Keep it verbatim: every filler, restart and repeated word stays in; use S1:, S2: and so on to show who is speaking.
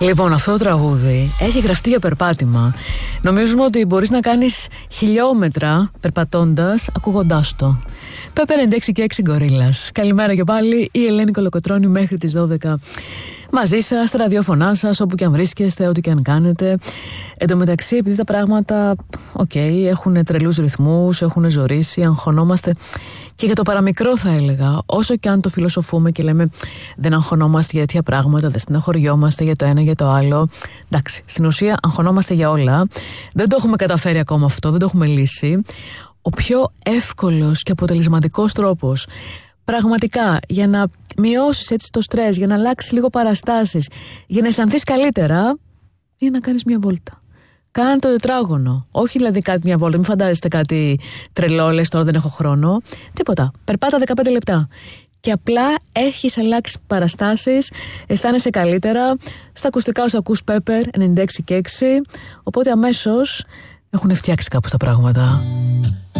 S1: Λοιπόν, αυτό το τραγούδι έχει γραφτεί για περπάτημα. Νομίζουμε ότι μπορείς να κάνεις χιλιόμετρα περπατώντας, ακούγοντάς το. Πέπερ ενενήντα έξι και έξι Γκορίλας. Καλημέρα και πάλι, η Ελένη Κολοκοτρώνη μέχρι τις δώδεκα. Μαζί σας, στα ραδιόφωνά σας, όπου και αν βρίσκεστε, ό,τι και αν κάνετε. Εν τω μεταξύ, επειδή τα πράγματα, οκ, okay, έχουν τρελούς ρυθμούς, έχουν ζορίσει, αγχωνόμαστε και για το παραμικρό θα έλεγα. Όσο και αν το φιλοσοφούμε και λέμε δεν αγχωνόμαστε για τέτοια πράγματα, δεν στεναχωριόμαστε για το ένα για το άλλο. Εντάξει, στην ουσία αγχωνόμαστε για όλα. Δεν το έχουμε καταφέρει ακόμα αυτό, δεν το έχουμε λύσει. Ο πιο εύκολος και αποτελεσματικός τρόπος πραγματικά για να μειώσεις έτσι το στρες, για να αλλάξεις λίγο παραστάσεις, για να αισθανθείς καλύτερα, είναι να κάνεις μια βόλτα. Κάνε το τετράγωνο. Όχι δηλαδή κάτι μια βόλτα, μην φαντάζεστε κάτι τρελό, λες τώρα δεν έχω χρόνο. Τίποτα. Περπάτα δεκαπέντε λεπτά. Και απλά έχεις αλλάξει παραστάσεις, αισθάνεσαι καλύτερα. Στα ακουστικά σου ακούς Pepper ενενήντα έξι και έξι. Οπότε αμέσως έχουν φτιάξει κάπως τα πράγματα.